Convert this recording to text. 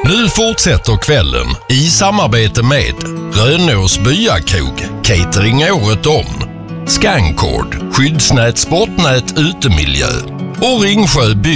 Nu fortsätter kvällen i samarbete med Rönås Byakrog, catering året om, Scancord, skyddsnät, sportnät, utemiljö och Ringsjö by.